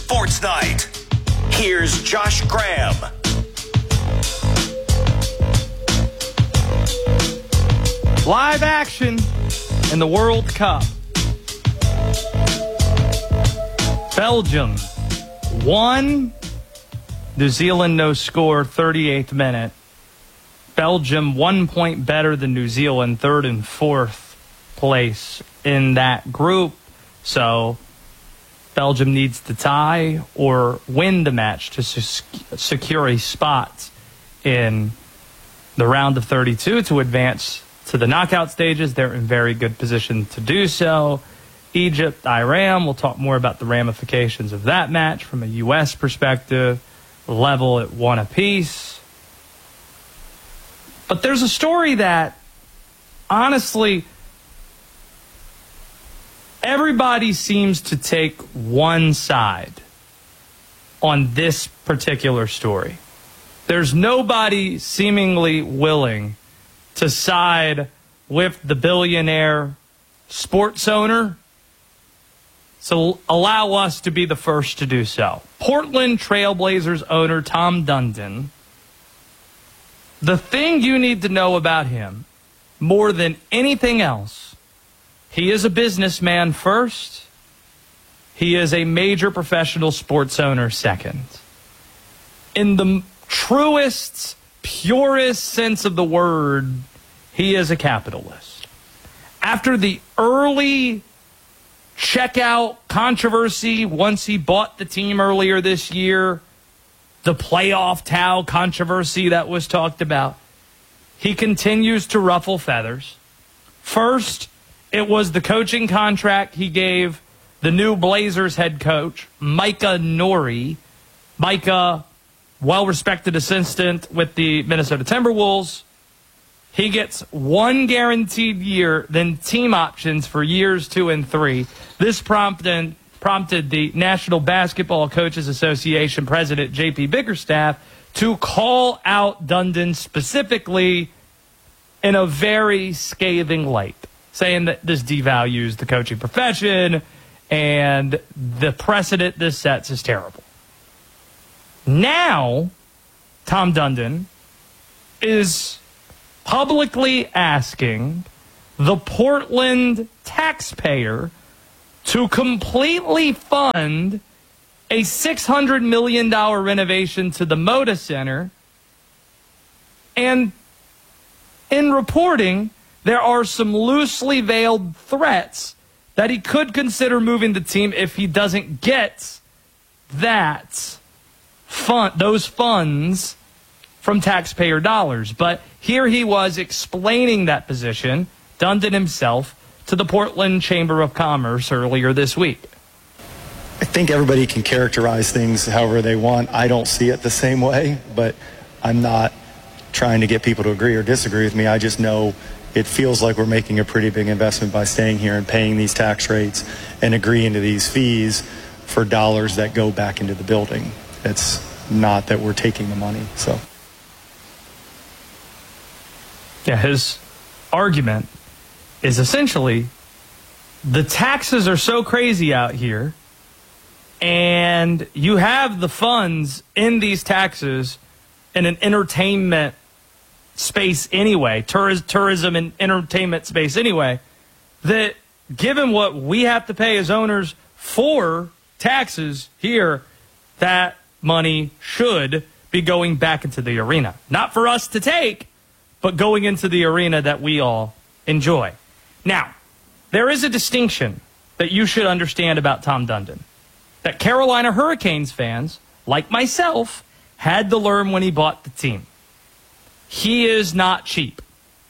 Sports Night. Here's Josh Graham. Live action in the World Cup. Belgium won. New Zealand no score, 38th minute. Belgium 1 point better than New Zealand, third and fourth place in that group. So Belgium needs to tie or win the match to secure a spot in the round of 32 to advance to the knockout stages. They're in very good position to do so. Egypt, Iran, we'll talk more about the ramifications of that match from a U.S. perspective. Level at 1 apiece. But there's a story that, honestly, everybody seems to take one side on this particular story. There's nobody seemingly willing to side with the billionaire sports owner. So allow us to be the first to do so. Portland Trailblazers owner Tom Dundon. The thing you need to know about him, more than anything else, he is a businessman first. He is a major professional sports owner second. In the truest, purest sense of the word, he is a capitalist. After the early checkout controversy, once he bought the team earlier this year, the playoff towel controversy that was talked about, he continues to ruffle feathers. First, it was the coaching contract he gave the new Blazers head coach, Micah Nori. Micah, well-respected assistant with the Minnesota Timberwolves. He gets one guaranteed year, then team options for years 2 and 3. This prompted the National Basketball Coaches Association president, J.P. Bickerstaff, to call out Dundon specifically in a very scathing light, saying that this devalues the coaching profession and the precedent this sets is terrible. Now, Tom Dundon is publicly asking the Portland taxpayer to completely fund a $600 million renovation to the Moda Center. And in reporting, there are some loosely veiled threats that he could consider moving the team if he doesn't get those funds from taxpayer dollars. But here he was explaining that position, Dundon himself, to the Portland Chamber of Commerce earlier this week. I think everybody can characterize things however they want. I don't see it the same way, but I'm not trying to get people to agree or disagree with me. I just know it feels like we're making a pretty big investment by staying here and paying these tax rates and agreeing to these fees for dollars that go back into the building. It's not that we're taking the money. So, yeah, his argument is essentially the taxes are so crazy out here, and you have the funds in these taxes in an entertainment space anyway, tourism and entertainment space anyway, that given what we have to pay as owners for taxes here, that money should be going back into the arena. Not for us to take, but going into the arena that we all enjoy. Now, there is a distinction that you should understand about Tom Dundon that Carolina Hurricanes fans, like myself, had to learn when he bought the team. He is not cheap.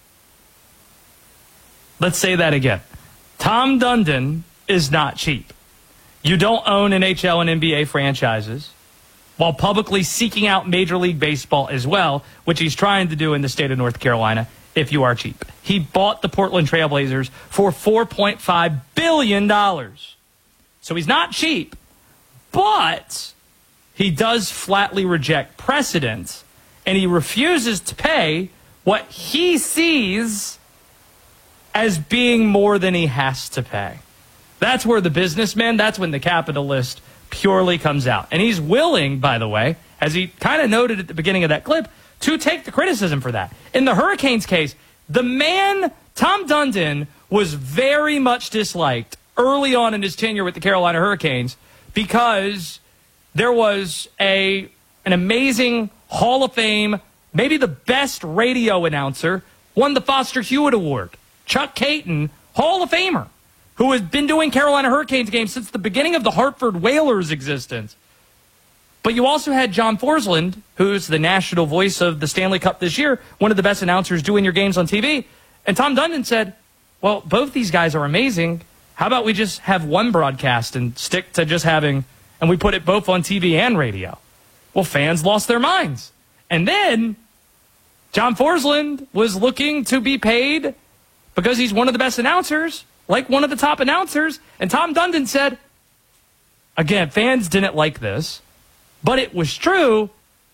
Let's say that again. Tom Dundon is not cheap. You don't own NHL and NBA franchises while publicly seeking out Major League Baseball as well, which he's trying to do in the state of North Carolina, if you are cheap. He bought the Portland Trailblazers for $4.5 billion. So he's not cheap, but he does flatly reject precedent, and he refuses to pay what he sees as being more than he has to pay. That's where the businessman, that's when the capitalist purely comes out. And he's willing, by the way, as he kind of noted at the beginning of that clip, to take the criticism for that. In the Hurricanes case, the man, Tom Dundon, was very much disliked early on in his tenure with the Carolina Hurricanes because there was an amazing Hall of Fame, maybe the best radio announcer, won the Foster Hewitt Award. Chuck Caton, Hall of Famer, who has been doing Carolina Hurricanes games since the beginning of the Hartford Whalers' existence. But you also had John Forsland, who's the national voice of the Stanley Cup this year, one of the best announcers doing your games on TV. And Tom Dundon said, well, both these guys are amazing. How about we just have one broadcast and stick to just having, and we put it both on TV and radio? Well, fans lost their minds. And then John Forsland was looking to be paid because he's one of the best announcers, like one of the top announcers. And Tom Dundon said, again, fans didn't like this, but it was true.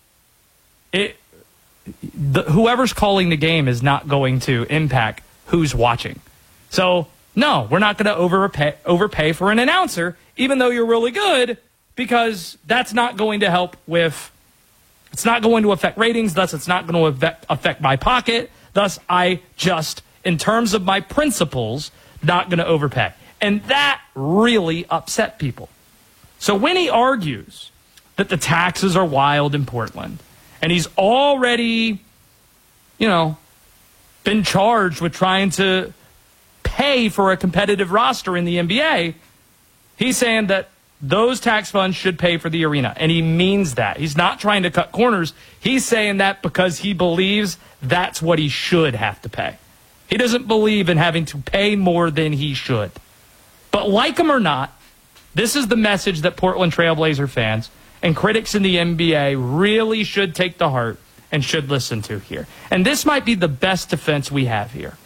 Whoever's calling the game is not going to impact who's watching. So, no, we're not going to overpay for an announcer, even though you're really good, because that's not going to help with, it's not going to affect ratings, thus it's not going to affect my pocket, thus I just, in terms of my principles, not going to overpay. And that really upset people. So when he argues that the taxes are wild in Portland, and he's already, been charged with trying to pay for a competitive roster in the NBA, he's saying that those tax funds should pay for the arena. And he means that. He's not trying to cut corners. He's saying that because he believes that's what he should have to pay. He doesn't believe in having to pay more than he should. But like him or not, this is the message that Portland Trailblazer fans and critics in the NBA really should take to heart and should listen to here. And this might be the best defense we have here.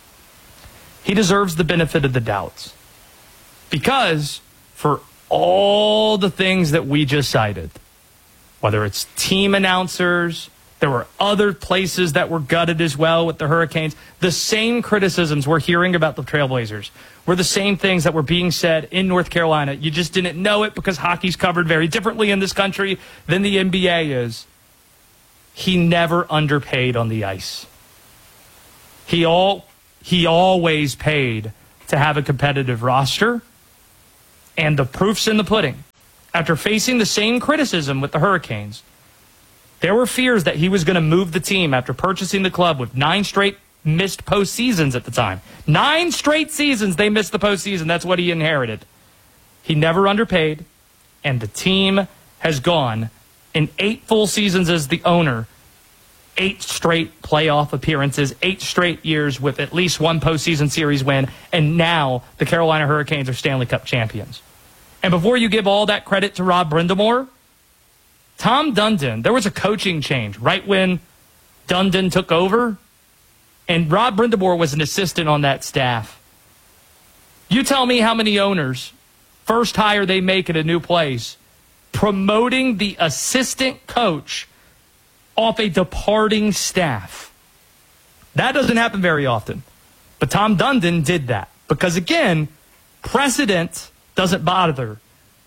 He deserves the benefit of the doubts. Because for all the things that we just cited, whether it's team announcers, there were other places that were gutted as well with the Hurricanes, the same criticisms we're hearing about the Trailblazers were the same things that were being said in North Carolina. You just didn't know it because hockey's covered very differently in this country than the NBA is. He never underpaid on the ice. He always paid to have a competitive roster, and the proof's in the pudding. After facing the same criticism with the Hurricanes, there were fears that he was going to move the team after purchasing the club with 9 straight missed postseasons at the time. 9 straight seasons they missed the postseason. That's what he inherited. He never underpaid, and the team has gone in 8 full seasons as the owner, 8 straight playoff appearances, 8 straight years with at least one postseason series win, and now the Carolina Hurricanes are Stanley Cup champions. And before you give all that credit to Rob Brind'Amour, Tom Dundon, there was a coaching change right when Dundon took over, and Rob Brind'Amour was an assistant on that staff. You tell me how many owners, first hire they make at a new place, promoting the assistant coach off a departing staff. That doesn't happen very often. But Tom Dundon did that. Because again, precedent doesn't matter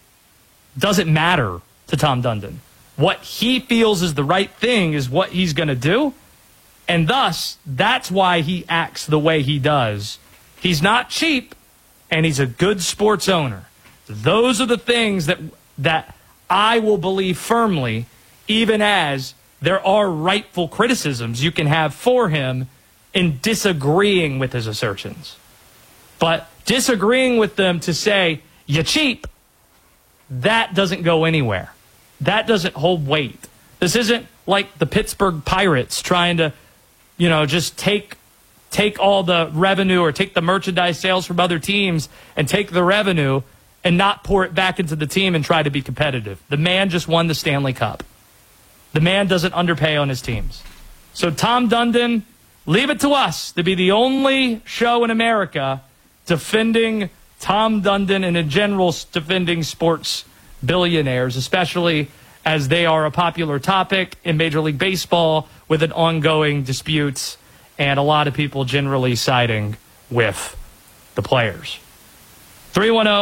to Tom Dundon. What he feels is the right thing is what he's going to do. And thus, that's why he acts the way he does. He's not cheap, and he's a good sports owner. Those are the things that I will believe firmly, even as there are rightful criticisms you can have for him in disagreeing with his assertions. But disagreeing with them to say, you're cheap, that doesn't go anywhere. That doesn't hold weight. This isn't like the Pittsburgh Pirates trying to, just take all the revenue or take the merchandise sales from other teams and take the revenue and not pour it back into the team and try to be competitive. The man just won the Stanley Cup. The man doesn't underpay on his teams. So Tom Dundon, leave it to us to be the only show in America defending Tom Dundon and in general defending sports billionaires, especially as they are a popular topic in Major League Baseball with an ongoing disputes and a lot of people generally siding with the players. 310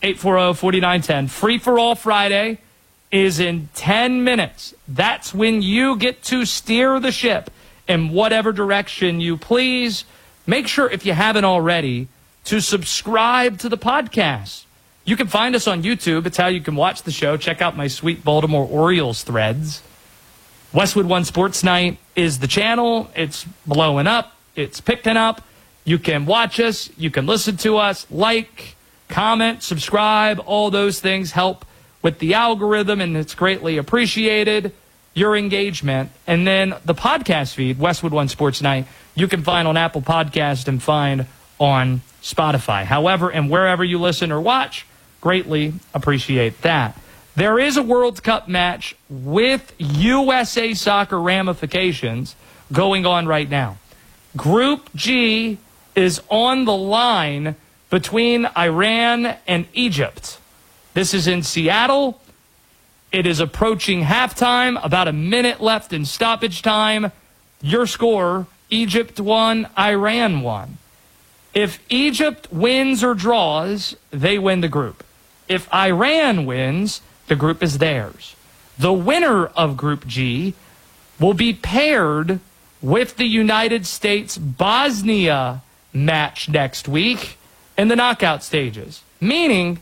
840-4910. Free for All Friday is in 10 minutes. That's when you get to steer the ship in whatever direction you please. Make sure, if you haven't already, to subscribe to the podcast. You can find us on YouTube. It's how you can watch the show. Check out my sweet Baltimore Orioles threads. Westwood One Sports Night is the channel. It's blowing up. It's picking up. You can watch us. You can listen to us. Like, comment, subscribe. All those things help with the algorithm, and it's greatly appreciated, your engagement. And then the podcast feed, Westwood One Sports Night, you can find on Apple Podcast and find on Spotify. However, and wherever you listen or watch, greatly appreciate that. There is a World Cup match with USA Soccer ramifications going on right now. Group G is on the line between Iran and Egypt. This is in Seattle. It is approaching halftime, about a minute left in stoppage time. Your score, Egypt won, Iran won. If Egypt wins or draws, they win the group. If Iran wins, the group is theirs. The winner of Group G will be paired with the United States-Bosnia match next week in the knockout stages, meaning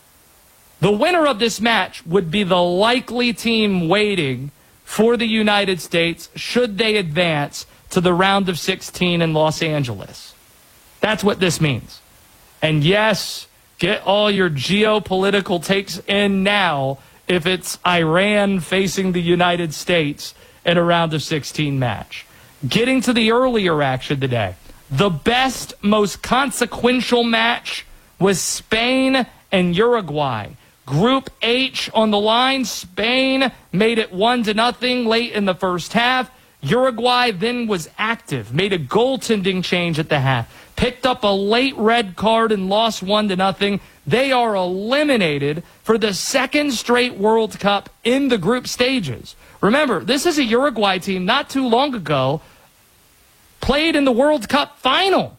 the winner of this match would be the likely team waiting for the United States should they advance to the round of 16 in Los Angeles. That's what this means. And yes, get all your geopolitical takes in now if it's Iran facing the United States in a round of 16 match. Getting to the earlier action today, the best, most consequential match was Spain and Uruguay. Group H on the line. Spain made it 1-0 late in the first half. Uruguay then was active, made a goaltending change at the half, picked up a late red card and lost 1-0. They are eliminated for the second straight World Cup in the group stages. Remember, this is a Uruguay team not too long ago played in the World Cup final.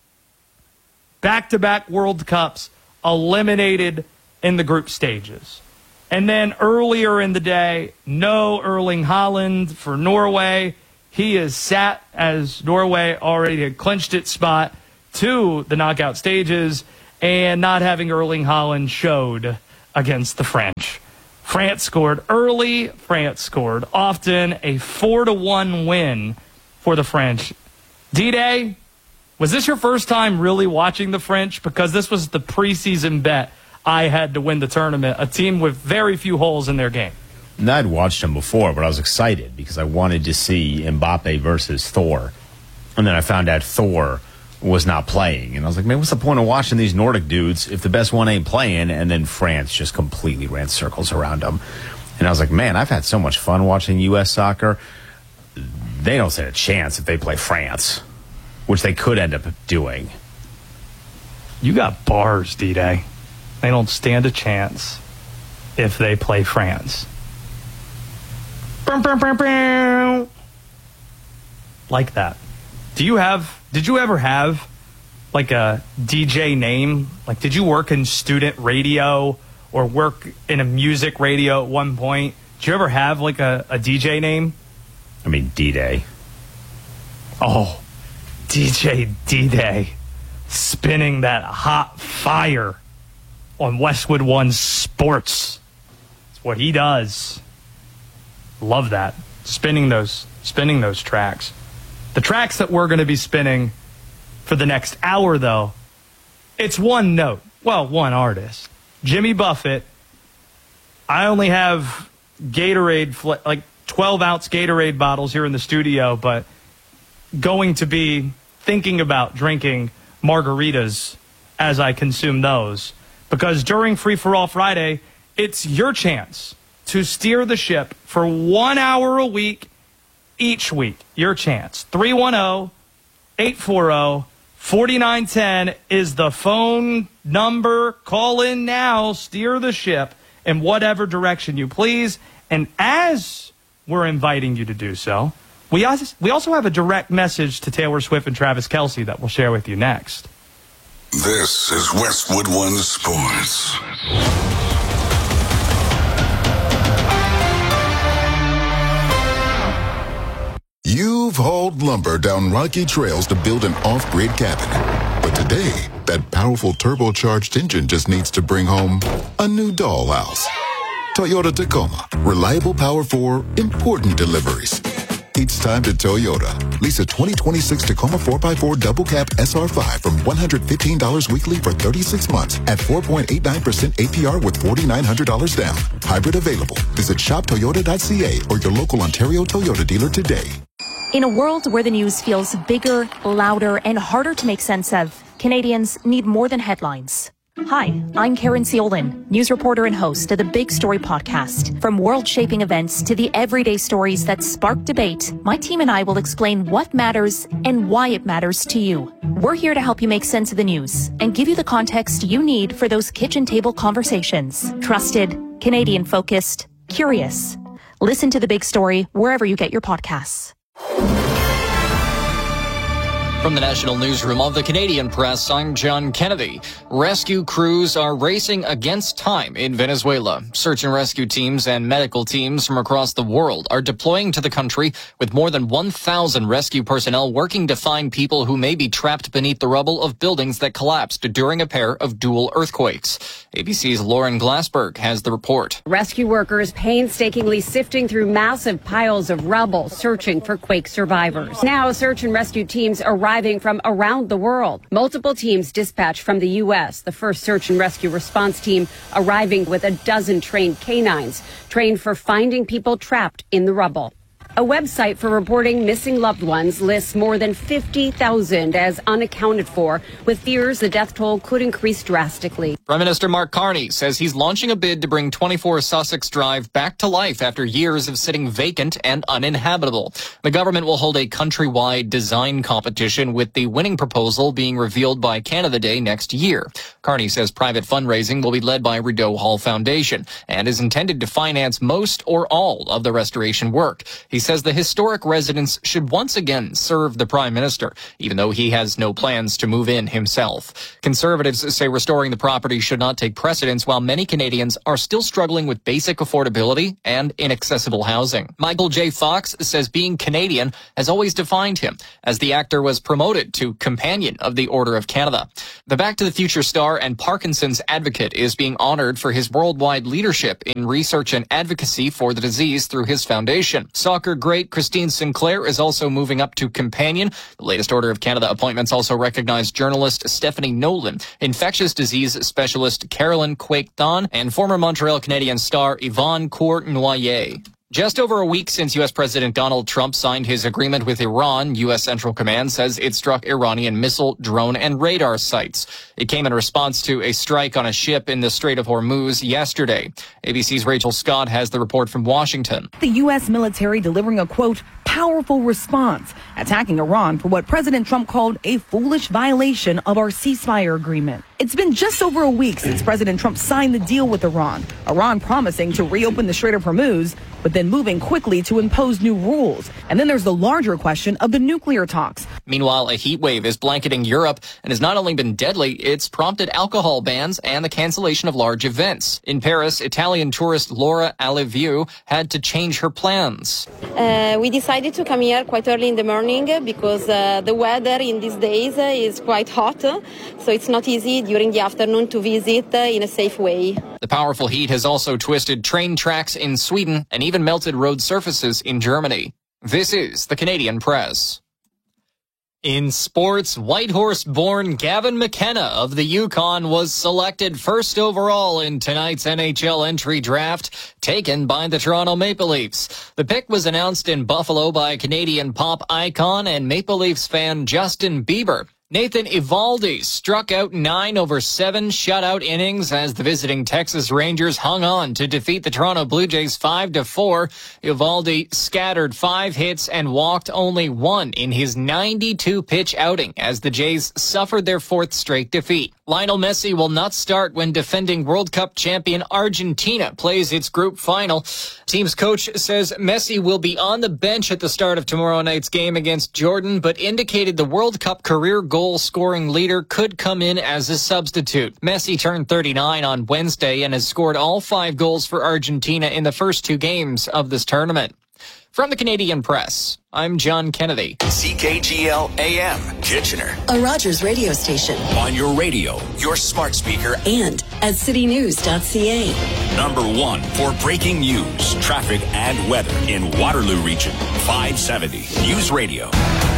Back-to-back World Cups eliminated in the group stages. And then earlier in the day, no Erling Haaland for Norway. He is sat as Norway already had clinched its spot to the knockout stages, and not having Erling Haaland showed against the French. France scored early. France scored often. A 4-1 win for the French. D-Day, was this your first time really watching the French? Because this was the preseason bet I had to win the tournament, a team with very few holes in their game. And I'd watched them before, but I was excited because I wanted to see Mbappe versus Thor. And then I found out Thor was not playing. And I was like, man, what's the point of watching these Nordic dudes if the best one ain't playing? And then France just completely ran circles around them. And I was like, man, I've had so much fun watching U.S. soccer. They don't stand a chance if they play France, which they could end up doing. You got bars, D-Day. They don't stand a chance if they play France. Like that. Did you ever have like a DJ name? Like, did you work in student radio or work in a music radio at one point? Did you ever have like a DJ name? I mean, D-Day. Oh, DJ D-Day. Spinning that hot fire on Westwood One Sports. It's what he does. Love that. Spinning those tracks. The tracks that we're going to be spinning for the next hour, though, it's one note. Well, one artist. Jimmy Buffett. I only have Gatorade, like 12-ounce Gatorade bottles here in the studio, but going to be thinking about drinking margaritas as I consume those. Because during Free For All Friday, it's your chance to steer the ship for 1 hour a week, each week. Your chance. 310-840-4910 is the phone number. Call in now. Steer the ship in whatever direction you please. And as we're inviting you to do so, we also have a direct message to Taylor Swift and Travis Kelce that we'll share with you next. This is Westwood One Sports. You've hauled lumber down rocky trails to build an off-grid cabin. But today, that powerful turbocharged engine just needs to bring home a new dollhouse. Toyota Tacoma. Reliable power for important deliveries. It's time to Toyota. Lease a 2026 Tacoma 4x4 double cab SR5 from $115 weekly for 36 months at 4.89% APR with $4,900 down. Hybrid available. Visit shoptoyota.ca or your local Ontario Toyota dealer today. In a world where the news feels bigger, louder, and harder to make sense of, Canadians need more than headlines. Hi, I'm Karen Ciolin, news reporter and host of the Big Story podcast. From world-shaping events to the everyday stories that spark debate, my team and I will explain what matters and why it matters to you. We're here to help you make sense of the news and give you the context you need for those kitchen table conversations. Trusted, Canadian-focused, curious. Listen to The Big Story wherever you get your podcasts. From the National Newsroom of the Canadian Press, I'm John Kennedy. Rescue crews are racing against time in Venezuela. Search and rescue teams and medical teams from across the world are deploying to the country with more than 1,000 rescue personnel working to find people who may be trapped beneath the rubble of buildings that collapsed during a pair of dual earthquakes. ABC's Lauren Glassberg has the report. Rescue workers painstakingly sifting through massive piles of rubble, searching for quake survivors. Now, search and rescue teams arriving from around the world. Multiple teams dispatched from the U.S., the first search and rescue response team arriving with a dozen trained canines, trained for finding people trapped in the rubble. A website for reporting missing loved ones lists more than 50,000 as unaccounted for, with fears the death toll could increase drastically. Prime Minister Mark Carney says he's launching a bid to bring 24 Sussex Drive back to life after years of sitting vacant and uninhabitable. The government will hold a countrywide design competition, with the winning proposal being revealed by Canada Day next year. Carney says private fundraising will be led by Rideau Hall Foundation and is intended to finance most or all of the restoration work. He says the historic residence should once again serve the Prime Minister, even though he has no plans to move in himself. Conservatives say restoring the property should not take precedence, while many Canadians are still struggling with basic affordability and inaccessible housing. Michael J. Fox says being Canadian has always defined him, as the actor was promoted to Companion of the Order of Canada. The Back to the Future star and Parkinson's advocate is being honored for his worldwide leadership in research and advocacy for the disease through his foundation. Soccer great Christine Sinclair is also moving up to Companion. The latest Order of Canada appointments also recognize journalist Stephanie Nolan, infectious disease specialist Carolyn Quake-Thon, and former Montreal Canadiens star Yvonne Cournoyer. Just over a week since U.S. President Donald Trump signed his agreement with Iran, U.S. Central Command says it struck Iranian missile, drone, and radar sites. It came in response to a strike on a ship in the Strait of Hormuz yesterday. ABC's Rachel Scott has the report from Washington. The U.S. military delivering a, quote, powerful response, attacking Iran for what President Trump called a foolish violation of our ceasefire agreement. It's been just over a week since President Trump signed the deal with Iran promising to reopen the Strait of Hormuz, but then moving quickly to impose new rules. And then there's the larger question of the nuclear talks. Meanwhile, a heat wave is blanketing Europe and has not only been deadly, it's prompted alcohol bans and the cancellation of large events. In Paris, Italian tourist Laura Aliviu had to change her plans. We decided to come here quite early in the morning because the weather in these days is quite hot, so it's not easy during the afternoon to visit in a safe way. The powerful heat has also twisted train tracks in Sweden and even melted road surfaces in Germany. This is the Canadian Press. In sports, Whitehorse-born Gavin McKenna of the Yukon was selected first overall in tonight's NHL entry draft, taken by the Toronto Maple Leafs. The pick was announced in Buffalo by Canadian pop icon and Maple Leafs fan Justin Bieber. Nathan Eovaldi struck out 9 over 7 shutout innings as the visiting Texas Rangers hung on to defeat the Toronto Blue Jays 5-4. Eovaldi scattered 5 hits and walked only 1 in his 92-pitch outing as the Jays suffered their 4th straight defeat. Lionel Messi will not start when defending World Cup champion Argentina plays its group final. Team's coach says Messi will be on the bench at the start of tomorrow night's game against Jordan, but indicated the World Cup career goal goal-scoring leader could come in as a substitute. Messi turned 39 on Wednesday and has scored all 5 goals for Argentina in the first 2 games of this tournament. From the Canadian Press, I'm John Kennedy. CKGL AM, Kitchener. A Rogers radio station. On your radio, your smart speaker, and at citynews.ca. #1 for breaking news, traffic, and weather in Waterloo Region. 570 News Radio.